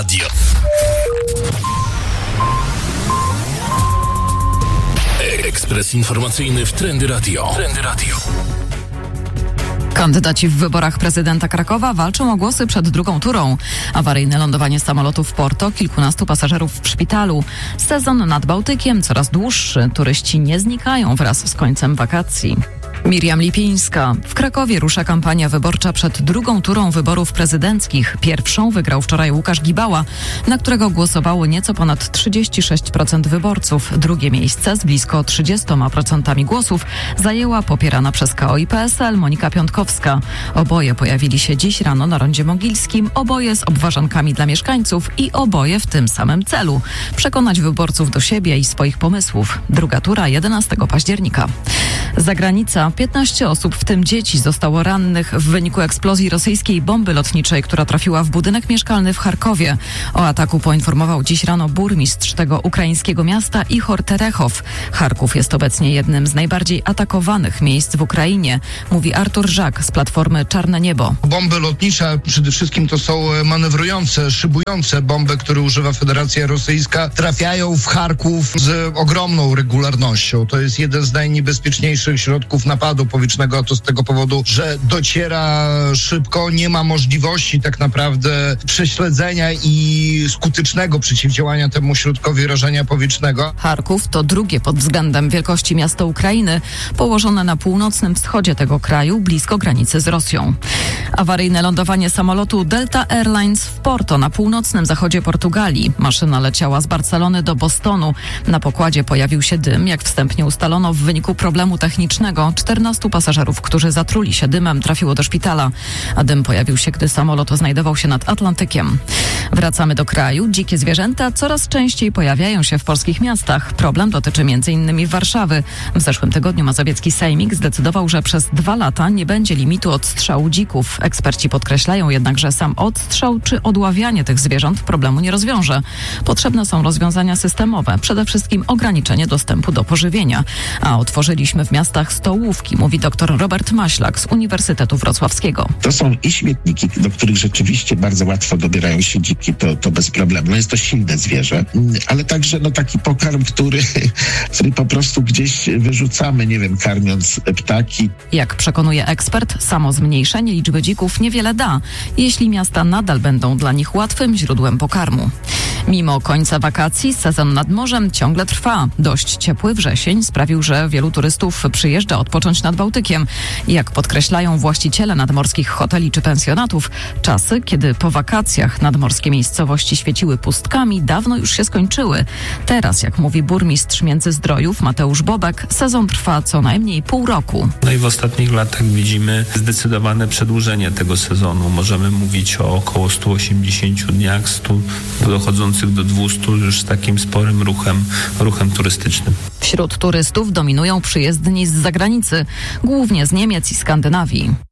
Radio. Ekspres informacyjny w Trendy Radio. Kandydaci w wyborach prezydenta Krakowa walczą o głosy przed drugą turą. Awaryjne lądowanie samolotu w Porto, kilkunastu pasażerów w szpitalu. Sezon nad Bałtykiem coraz dłuższy. Turyści nie znikają wraz z końcem wakacji. Miriam Lipińska. W Krakowie rusza kampania wyborcza przed drugą turą wyborów prezydenckich. Pierwszą wygrał wczoraj Łukasz Gibała, na którego głosowało nieco ponad 36% wyborców. Drugie miejsce z blisko 30% głosów zajęła popierana przez KO i PSL Monika Piątkowska. Oboje pojawili się dziś rano na Rondzie Mogilskim, oboje z obważankami dla mieszkańców i oboje w tym samym celu – przekonać wyborców do siebie i swoich pomysłów. Druga tura 11 października. Zagranica. 15 osób, w tym dzieci, zostało rannych w wyniku eksplozji rosyjskiej bomby lotniczej, która trafiła w budynek mieszkalny w Charkowie. O ataku poinformował dziś rano burmistrz tego ukraińskiego miasta Ichor Terechow. Charków jest obecnie jednym z najbardziej atakowanych miejsc w Ukrainie, mówi Artur Żak z Platformy Czarne Niebo. Bomby lotnicze przede wszystkim to są manewrujące, szybujące bomby, które używa Federacja Rosyjska. Trafiają w Charków z ogromną regularnością. To jest jeden z najniebezpieczniejszych środków napadu powietrznego, a to z tego powodu, że dociera szybko, nie ma możliwości tak naprawdę prześledzenia i skutecznego przeciwdziałania temu środkowi rażenia powietrznego. Charków to drugie pod względem wielkości miasto Ukrainy, położone na północnym wschodzie tego kraju, blisko granicy z Rosją. Awaryjne lądowanie samolotu Delta Airlines w Porto na północnym zachodzie Portugalii. Maszyna leciała z Barcelony do Bostonu. Na pokładzie pojawił się dym, jak wstępnie ustalono, w wyniku problemu technicznego. 14 pasażerów, którzy zatruli się dymem, trafiło do szpitala, a dym pojawił się, gdy samolot znajdował się nad Atlantykiem. Wracamy do kraju. Dzikie zwierzęta coraz częściej pojawiają się w polskich miastach. Problem dotyczy m.in. Warszawy. W zeszłym tygodniu mazowiecki sejmik zdecydował, że przez 2 lata nie będzie limitu odstrzału dzików. Eksperci podkreślają jednak, że sam odstrzał czy odławianie tych zwierząt problemu nie rozwiąże. Potrzebne są rozwiązania systemowe, przede wszystkim ograniczenie dostępu do pożywienia. A otworzyliśmy w miastach stołówki, mówi dr Robert Maślak z Uniwersytetu Wrocławskiego. To są i śmietniki, do których rzeczywiście bardzo łatwo dobierają się dziki, to bez problemu. No jest to silne zwierzę, ale także taki pokarm, który po prostu gdzieś wyrzucamy, nie wiem, karmiąc ptaki. Jak przekonuje ekspert, samo zmniejszenie liczby dzików niewiele da, jeśli miasta nadal będą dla nich łatwym źródłem pokarmu. Mimo końca wakacji sezon nad morzem ciągle trwa. Dość ciepły wrzesień sprawił, że wielu turystów przyjeżdża odpocząć nad Bałtykiem. Jak podkreślają właściciele nadmorskich hoteli czy pensjonatów, czasy, kiedy po wakacjach nadmorskie miejscowości świeciły pustkami, dawno już się skończyły. Teraz, jak mówi burmistrz Międzyzdrojów Mateusz Bobek, sezon trwa co najmniej pół roku. No i w ostatnich latach widzimy zdecydowane przedłużenie tego sezonu. Możemy mówić o około 180 dniach, 100 dochodzących do 200 już z takim sporym ruchem turystycznym. Wśród turystów dominują przyjezdni z zagranicy, głównie z Niemiec i Skandynawii.